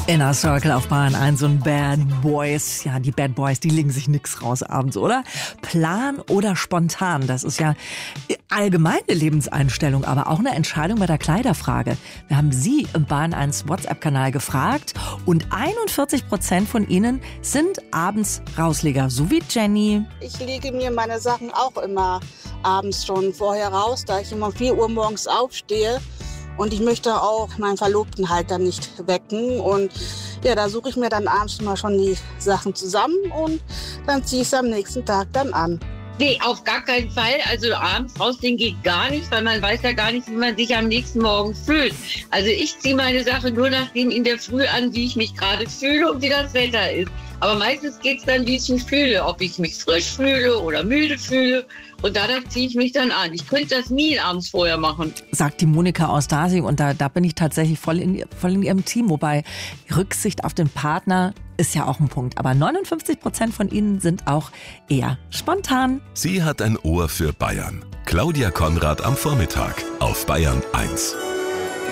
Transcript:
Inner Circle auf Bayern 1 und Bad Boys. Ja, die Bad Boys, die legen sich nix raus abends, oder? Plan oder spontan, das ist ja allgemeine Lebenseinstellung, aber auch eine Entscheidung bei der Kleiderfrage. Wir haben Sie im Bayern 1 WhatsApp-Kanal gefragt und 41% von Ihnen sind abends Rausleger, so wie Jenny. Ich lege mir meine Sachen auch immer abends schon vorher raus, da ich immer um 4 Uhr morgens aufstehe. Und ich möchte auch meinen Verlobten halt dann nicht wecken. Und ja, da suche ich mir dann abends mal schon die Sachen zusammen und dann ziehe ich es am nächsten Tag dann an. Nee, auf gar keinen Fall. Also abends rausgehen geht gar nicht, weil man weiß ja gar nicht, wie man sich am nächsten Morgen fühlt. Also ich ziehe meine Sache nur nachdem in der Früh an, wie ich mich gerade fühle und wie das Wetter ist. Aber meistens geht es dann, wie ich mich fühle, ob ich mich frisch fühle oder müde fühle. Und danach ziehe ich mich dann an. Ich könnte das nie abends vorher machen. Sagt die Monika aus Dasing und da bin ich tatsächlich voll in ihrem Team. Wobei Rücksicht auf den Partner ist ja auch ein Punkt. Aber 59% von Ihnen sind auch eher spontan. Sie hat ein Ohr für Bayern. Claudia Konrad am Vormittag auf Bayern 1.